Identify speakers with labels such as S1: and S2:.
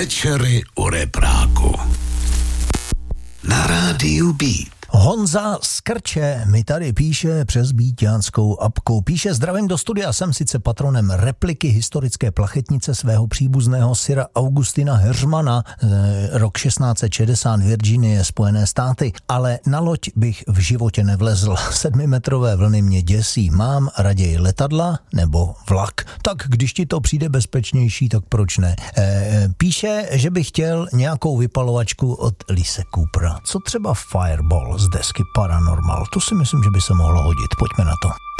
S1: Večery u repráku. Na rádiu Beat.
S2: Honza z Krče mi tady píše přes bíťánskou apku. Píše: zdravím do studia, jsem sice patronem repliky historické plachetnice svého příbuzného Sira Augustina Heřmana, rok 1660, Virginie, Spojené státy, ale na loď bych v životě nevlezl. 7metrové vlny mě děsí. Mám raději letadla nebo vlak. Tak když ti to přijde bezpečnější, tak proč ne? Píše, že by chtěl nějakou vypalovačku od Lise Coopera. Co třeba Fireball z desky Paranormal? To si myslím, že by se mohlo hodit. Pojďme na to.